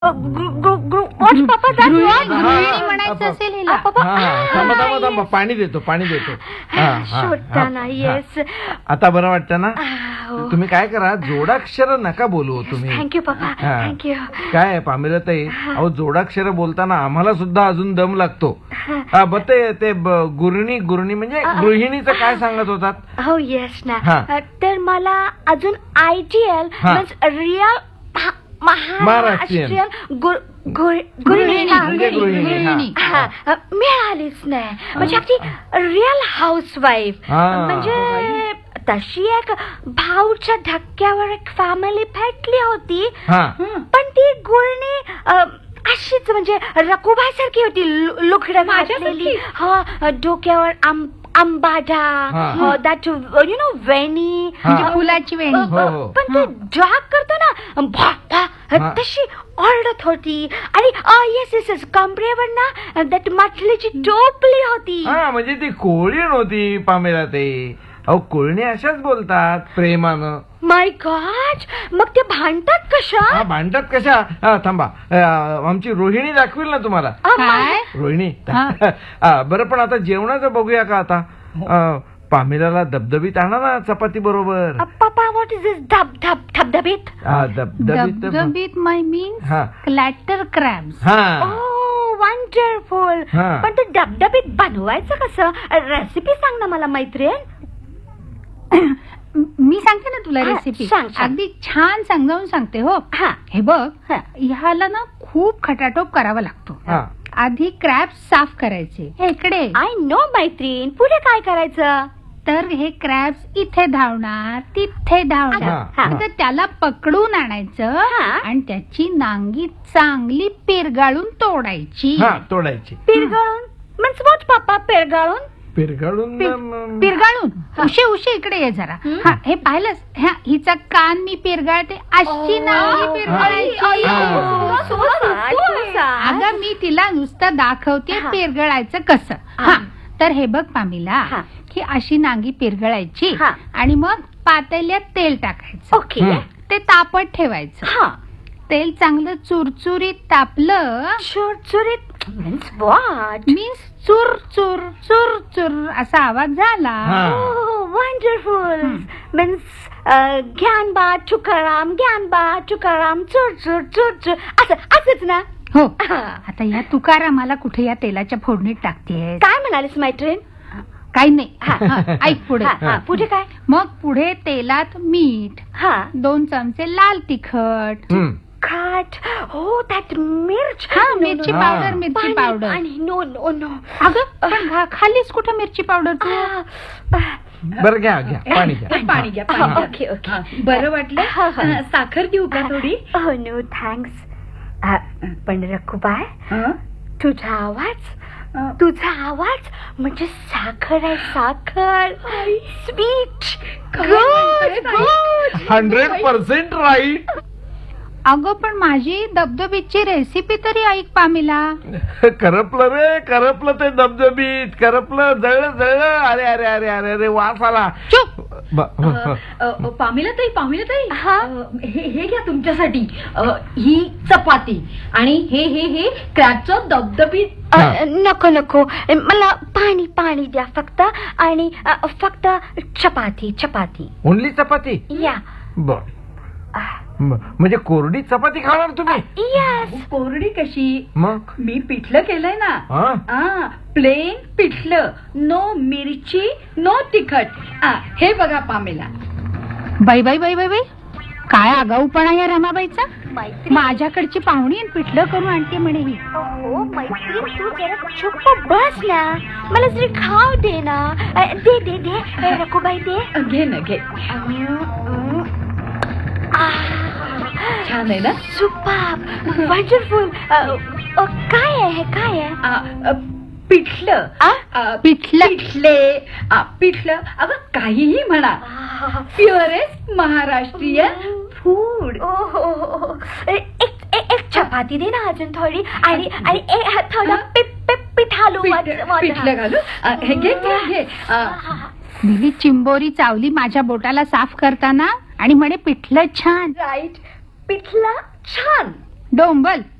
गृहिणी म्हणायचं असेल हिला. थांबा पाणी देतो शोधताना. येस, आता बरं वाटतं ना? तुम्ही काय करा, जोडाक्षर नका बोलू तुम्ही. थँक्यू पप्पा, थँक्यू. काय पामिला ताई, अहो जोडाक्षर बोलताना आम्हाला सुद्धा अजून दम लागतो. ते गुरणी म्हणजे गृहिणीचं काय सांगत होतात? हो येस ना. तर मला अजून ITL रिअल महाराष्ट्रीयन गृहिणी मिळालीच नाही. म्हणजे अगदी रिअल हाऊसवाईफ. म्हणजे तशी एक भाऊच्या धक्क्यावर एक फॅमिली भेटली होती, पण ती गृहिणी अशीच म्हणजे रकुबाई सारखी होती. लुगडं घातलेली, डोक्यावर आंबाडा, दॅट यु नो वेणी, फुलाची वेणी. पण ती ड्रॅग करतो ना तशी ओरडत होती. आणि येस कमरेवर ना दॅट मटलीची टोपली होती. म्हणजे ती कोळी नव्हती पामेला ते. अहो कोळणी अशाच बोलतात प्रेमानं. माय गॉड, मग ते भांडतात कशा? भांडतात कशा? थांबा, आमची रोहिणी दाखवील ना तुम्हाला. रोहिणी बरं, पण आता जेवणाचं बघूया का? आता पामिलाला धबधबीत आणा ना चपाती बरोबर. पप्पा, what is this धबधबीत? धबधबीत my means clatter crabs. Wonderful. पण ते धबधबीत बनवायचं कसं? रेसिपी सांग ना मला मैत्रीण. मी सांगते ना तुला रेसिपी. अगदी छान समजावून सांगते. हो, हे बघ, ह्याला ना खूप खटाटोप करावा लागतो. आधी क्रॅब्स साफ करायचे. इकडे आय नो मैत्रीण. पुढे काय करायचं? तर हे क्रॅब्स इथे धावणार, तिथे धावणार. त्याला पकडून आणायचं आणि त्याची नांगी चांगली पिरगाळून तोडायची. पिरगाळून म्हणजे व्हॉट पप्पा? पिरगाळून उशे इकडे ये जरा. हे पाहिलंस, हिचा कान मी पिरगाळते अशी नांगी पिरगाळायची. अगं मी तिला नुसतं दाखवते पिरगळायचं कसं. तर हे बघ पामिला, की अशी नांगी पिरगळायची आणि मग पातेल्यात तेल टाकायचं. ओके. ते तापत ठेवायचं. तेल चांगलं चुरचुरीत तापलं. चुरचुरीत मीन्स चुर चुर चुर चुर असा आवाज झाला. वंडरफुल. मीन्स ज्ञानबा तुकाराम चुर चुर चुर चुर असंच ना? हो. आता या तुकारामाला कुठे या तेलाच्या फोडणीत टाकतेस? काय म्हणालीस मैत्रीण? काही नाही. ऐक पुढे. पुढे काय? मग पुढे तेलात मीठ, 2 चमचे लाल तिखट, हो दॅट मिर्च. मिरची पावडर. आणि नो अगं पण खालीच कुठं मिरची पावडर तू? बरं घ्या पाणी घ्या. ओके. बरं वाटलं. साखर देऊ का थोडी? No thanks. पण रकुबाई, तुझा आवाज म्हणजे साखर आहे. साखर. स्वीट. गुड. 100% राईट. अगं पण माझी धबधबीची रेसिपी तरी ऐक पामिला. करपलं ते धबधबीत. जळलं. अरे अरे अरे अरे अरे वास आला. चुप. पामिला ताई, हे घ्या तुमच्यासाठी ही चपाती आणि हे क्रॅबचं धबधबीत. नको. मला पाणी द्या फक्त. आणि फक्त चपाती. ओनली चपाती? या. म्हणजे कोरडी चपाती खाणार तुम्ही? यस. कोरडी कशी? मग मी पिठलं केलंय ना. प्लेन पिठलं. नो मिरची, नो तिखट. हे बघा पामेला. बाई काय आगाऊपणा या रमाबाईचा. माझ्याकडची पाहुणी पिठलं करून आणते म्हणे ही. हो मैत्रीण, तू जरा चुप बस ना. मला जरी खाऊ दे ना. दे रकुबाई दे. घे. छान आहे ना? सुपर. वंडरफुल. काय आहे? पिठलं. अगं काहीही म्हणा. Purest Maharashtrian food. एक चपाती दे ना अजून थोडी. आणि थोडं पिठलं घालू. हे घे. दिली चिंबोरी चावली माझ्या बोटाला साफ करताना आणि म्हणे पिठलं छान. राईट. पिठलं छान. डोंबल